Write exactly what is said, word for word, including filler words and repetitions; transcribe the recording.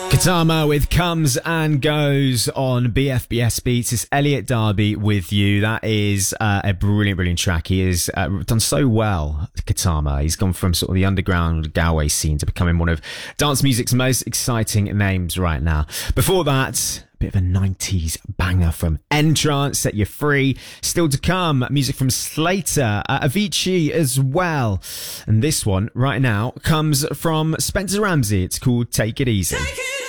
Katama with Comes and Goes on B F B S Beats. It's Elliot Darby with you. That is uh, a brilliant, brilliant track. He has uh, done so well, Katama. He's gone from sort of the underground Galway scene to becoming one of dance music's most exciting names right now. Before that, a bit of a nineties banger from N-Trance, Set You Free. Still to come, music from Slater, uh, Avicii as well. And this one right now comes from Spencer Ramsey. It's called Take It Easy. Take it